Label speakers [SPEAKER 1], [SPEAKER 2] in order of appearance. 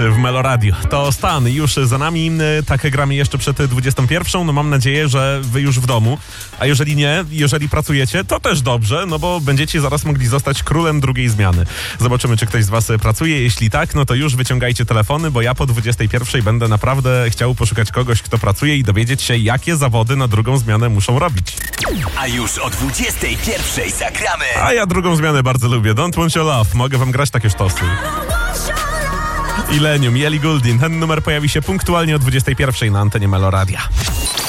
[SPEAKER 1] w Melo Radio. To stan już za nami, tak gramy jeszcze przed 21. No mam nadzieję, że wy już w domu, a jeżeli nie, jeżeli pracujecie, to też dobrze, no bo będziecie zaraz mogli zostać królem drugiej zmiany. Zobaczymy, czy ktoś z was pracuje. Jeśli tak, no to już wyciągajcie telefony, bo ja po 21 będę naprawdę chciał poszukać kogoś, kto pracuje i dowiedzieć się, jakie zawody na drugą zmianę muszą robić.
[SPEAKER 2] A już o 21 zagramy.
[SPEAKER 1] A ja drugą zmianę bardzo lubię. Don't Want Your Love. Mogę wam grać takie sztosy. Illenium, Ellie Goulding. Ten numer pojawi się punktualnie o 21 na antenie Melo Radia.